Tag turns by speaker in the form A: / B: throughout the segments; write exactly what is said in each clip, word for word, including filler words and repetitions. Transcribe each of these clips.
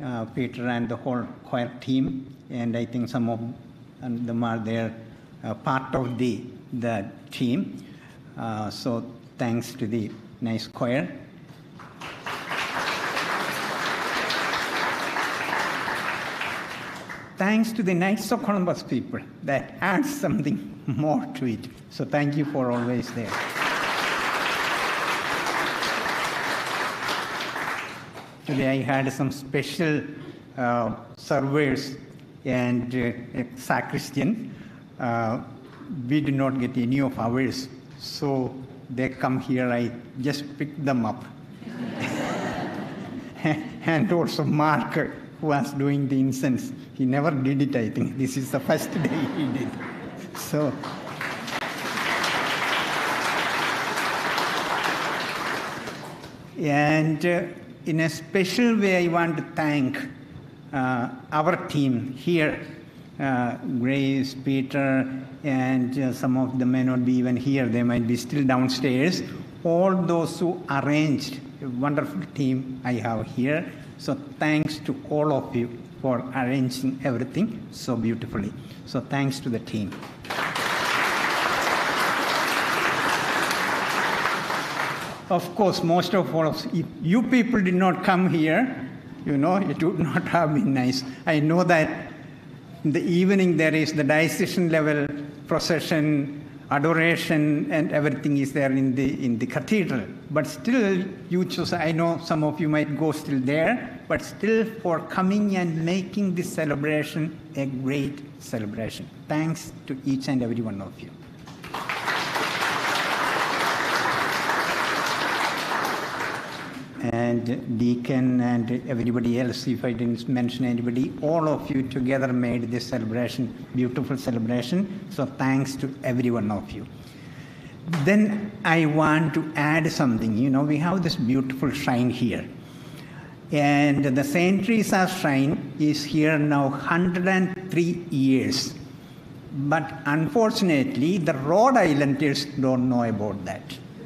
A: uh, Peter and the whole choir team, and I think some of them are there, uh, part of the, the team. Uh, so thanks to the nice choir. Thanks to the Knights of Columbus people, that adds something more to it. So thank you for always there. Today I had some special uh, servers and uh, sacristan. Uh, we did not get any of ours, so they come here, I just picked them up. And also Mark, who was doing the incense, he never did it, I think. This is the first day he did. So, and uh, in a special way, I want to thank uh, our team here, uh, Grace, Peter, and uh, some of them may not be even here. They might be still downstairs. All those who arranged, a wonderful team I have here. So thanks to all of you for arranging everything so beautifully. So thanks to the team. Of course, most of all, if you people did not come here, you know, it would not have been nice. I know that in the evening there is the diocesan level procession, adoration, and everything is there in the in the cathedral. But still, you choose. I know some of you might go still there, but still for coming and making this celebration a great celebration. Thanks to each and every one of you. And Deacon and everybody else, if I didn't mention anybody, all of you together made this celebration, beautiful celebration. So thanks to every one of you. Then I want to add something. You know, we have this beautiful shrine here. And the Saint Teresa shrine is here now one hundred three years. But unfortunately, the Rhode Islanders don't know about that.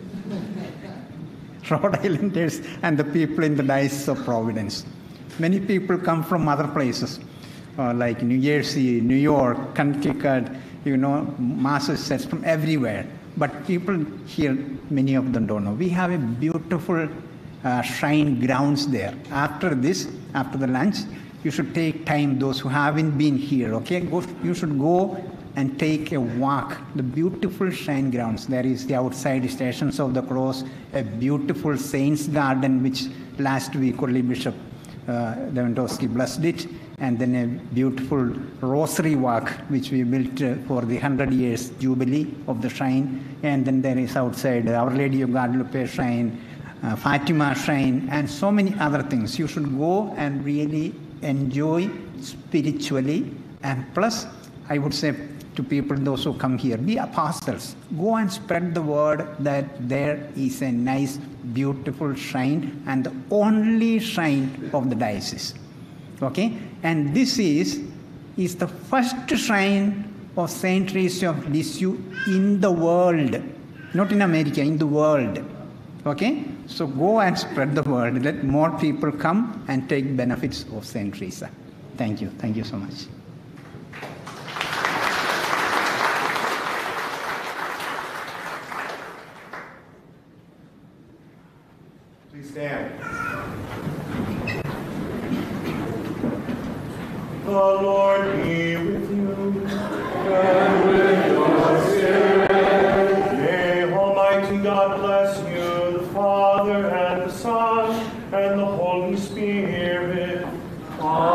A: Rhode Islanders and the people in the Diocese of Providence. Many people come from other places, uh, like New Jersey, New York, Connecticut, you know, Massachusetts, from everywhere. But people here, many of them don't know. We have a beautiful uh, shrine grounds there. After this, after the lunch, you should take time, those who haven't been here, okay? Go, you should go and take a walk. The beautiful shrine grounds. There is the outside Stations of the Cross, a beautiful Saints Garden, which last week only Bishop uh, Lewandowski blessed it, and then a beautiful Rosary Walk, which we built uh, for the one hundred years Jubilee of the shrine. And then there is outside Our Lady of Guadalupe shrine, uh, Fatima shrine, and so many other things. You should go and really enjoy spiritually, and plus, I would say, to people, those who come here, be apostles. Go and spread the word that there is a nice, beautiful shrine and the only shrine of the diocese. Okay? And this is, is the first shrine of Saint Teresa of Lisieux in the world. Not in America, in the world. Okay? So go and spread the word. Let more people come and take benefits of Saint Teresa. Thank you. Thank you so much.
B: Please stand. The Lord be with you. And with your spirit. May Almighty God bless you, the Father and the Son and the Holy Spirit. Amen.